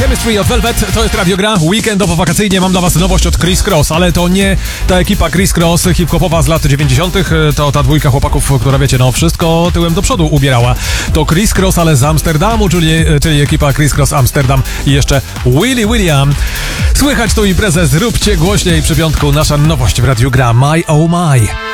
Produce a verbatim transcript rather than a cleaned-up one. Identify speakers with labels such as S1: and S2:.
S1: Chemistry od Velvet, to jest radiogra. Weekendowo-wakacyjnie mam dla was nowość od Criss Cross, ale to nie ta ekipa Criss Cross hip-hopowa z lat dziewięćdziesiątych. To ta dwójka chłopaków, która wiecie, no wszystko tyłem do przodu ubierała. To Criss Cross, ale z Amsterdamu, czyli, czyli ekipa Criss Cross Amsterdam i jeszcze Willy William. Słychać tu imprezę, zróbcie głośniej przy piątku. Nasza nowość w radiu gra My Oh My.